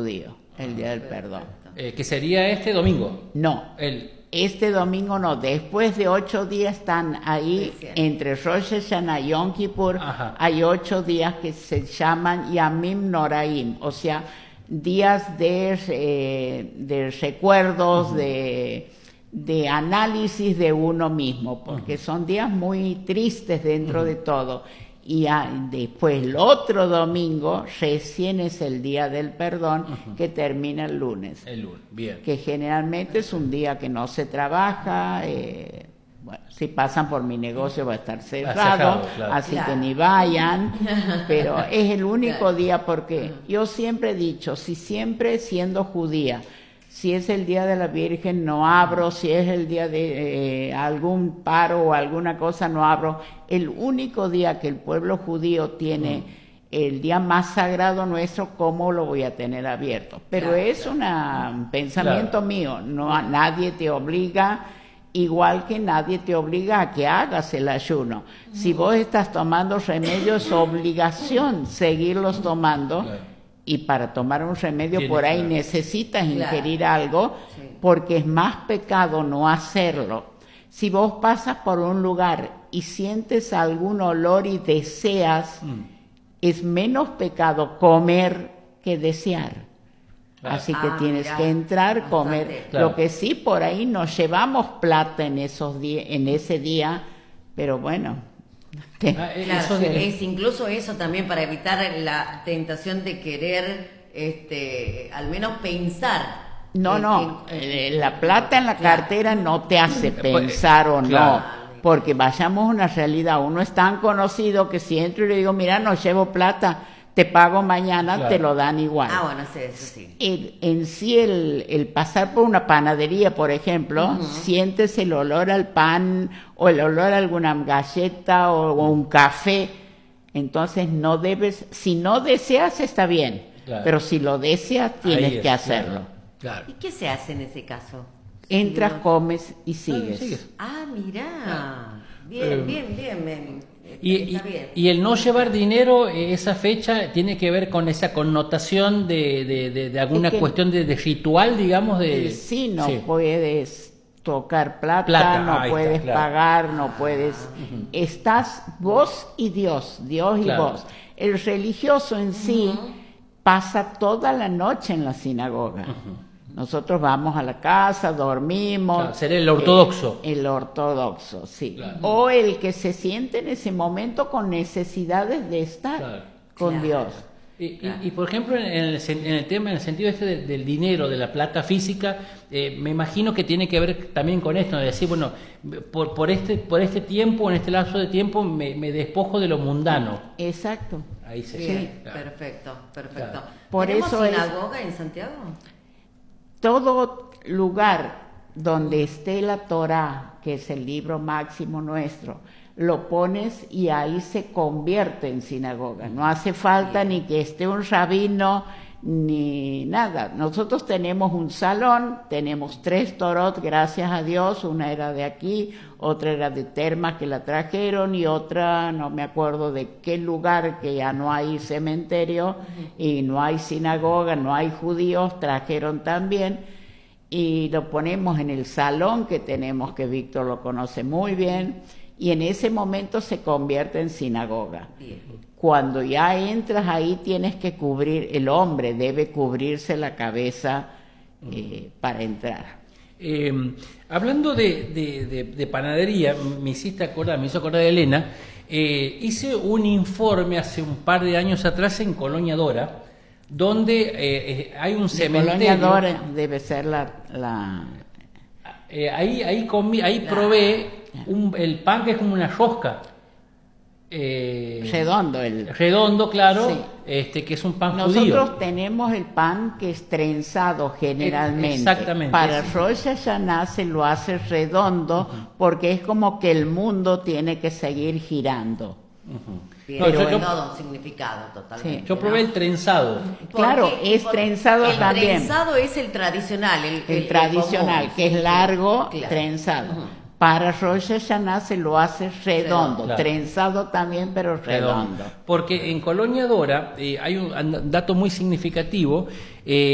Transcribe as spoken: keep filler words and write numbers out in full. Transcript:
judío, el Día del Perdón. Eh, ¿Que sería este domingo? No, El... este domingo no. Después de ocho días están ahí, entre Rosh Hashanah y Yom Kippur, Ajá. hay ocho días que se llaman Yamim Noraim, o sea, días de, eh, de recuerdos, uh-huh. de, de análisis de uno mismo, porque uh-huh. son días muy tristes dentro uh-huh. de todo. Y a, después el otro domingo recién es el Día del Perdón, uh-huh. que termina el lunes. El lunes, bien. Que generalmente es un día que no se trabaja, eh, bueno, si pasan por mi negocio va a estar cerrado, cerrado claro. así claro. que ni vayan, pero es el único claro. día porque yo siempre he dicho, si siempre siendo judía, si es el día de la Virgen no abro, si es el día de eh, algún paro o alguna cosa no abro. El único día que el pueblo judío tiene, mm. el día más sagrado nuestro, ¿cómo lo voy a tener abierto? Pero claro, es un claro. pensamiento claro. mío, no, nadie te obliga, igual que nadie te obliga a que hagas el ayuno. Mm. Si vos estás tomando remedios, es obligación seguirlos tomando. Claro. Y para tomar un remedio Tiene, por ahí claro. necesitas ingerir claro. algo, sí. porque es más pecado no hacerlo. Si vos pasas por un lugar y sientes algún olor y deseas, mm. es menos pecado comer que desear. Claro. Así que ah, tienes mirá. que entrar, Bastante. comer. Claro. Lo que sí, por ahí nos llevamos plata en, esos días, en ese día, pero bueno... Claro, eso de... es incluso eso también para evitar la tentación de querer, este, al menos pensar. No, no, que... la plata en la claro. cartera no te hace pensar o claro. no, porque vayamos a una realidad. Uno es tan conocido que si entro y le digo, mira, no llevo plata, te pago mañana, claro. te lo dan igual. Ah, bueno, sí, eso sí. El, en sí, el, el pasar por una panadería, por ejemplo, uh-huh. sientes el olor al pan o el olor a alguna galleta o, o un café, entonces no debes, si no deseas está bien, claro. pero si lo deseas tienes es, que hacerlo. Claro. Claro. ¿Y qué se hace en ese caso? Entras, si no... comes y sigues. sigues. Ah, mirá, ah. bien, um, bien, bien, bien. Y, y, y el no llevar dinero, esa fecha, tiene que ver con esa connotación de, de, de, de alguna es que, cuestión de, de ritual, digamos. de Sí, no sí. puedes tocar plata, plata no ah, puedes está, claro. pagar, no puedes... Uh-huh. Estás vos y Dios, Dios y claro. vos. El religioso en sí uh-huh. pasa toda la noche en la sinagoga. Uh-huh. Nosotros vamos a la casa, dormimos. Claro, será el ortodoxo. Eh, el ortodoxo, sí. Claro. O el que se siente en ese momento con necesidades de estar claro. con claro. Dios. Y, claro. y, y por ejemplo, en el, en el tema, en el sentido este de, del dinero, de la plata física, eh, me imagino que tiene que ver también con esto, de decir, bueno, por, por, este, por este tiempo, en este lapso de tiempo, me, me despojo de lo mundano. Exacto. Ahí se Bien, sí. claro. Perfecto, perfecto. Claro. Por ¿Tenemos eso sinagoga es... en Santiago? Todo lugar donde esté la Torá, que es el libro máximo nuestro, lo pones y ahí se convierte en sinagoga. No hace falta ni que esté un rabino ni nada. Nosotros tenemos un salón, tenemos tres Torot, gracias a Dios. Una era de aquí, otra era de Termas que la trajeron y otra no me acuerdo de qué lugar, que ya no hay cementerio y no hay sinagoga, no hay judíos, trajeron también y lo ponemos en el salón que tenemos, que Víctor lo conoce muy bien, y en ese momento se convierte en sinagoga. Bien. Cuando ya entras ahí tienes que cubrir, el hombre debe cubrirse la cabeza eh, para entrar. Eh, hablando de, de, de, de panadería, me hiciste acordar, me hizo acordar de Elena, eh, hice un informe hace un par de años atrás en Colonia Dora, donde eh, eh, hay un cementerio. Colonia Dora debe ser la... la... Eh, ahí ahí, comí, ahí probé un, el pan que es como una rosca. Eh, redondo el redondo claro sí. este que es un pan nosotros judío. Nosotros tenemos el pan que es trenzado generalmente. Exactamente. Para Rosh Hashanah se lo hace redondo uh-huh. porque es como que el mundo tiene que seguir girando. Uh-huh. Bien, no, pero yo, todo un significado totalmente. Sí. Yo probé ¿no? el trenzado. Claro, es trenzado el también. El trenzado es el tradicional, el, el, el tradicional, el que es largo, claro. trenzado. Uh-huh. Para Rosh Hashanah se lo hace redondo, claro. trenzado también, pero redondo. Porque en Colonia Dora eh, hay un dato muy significativo. Eh,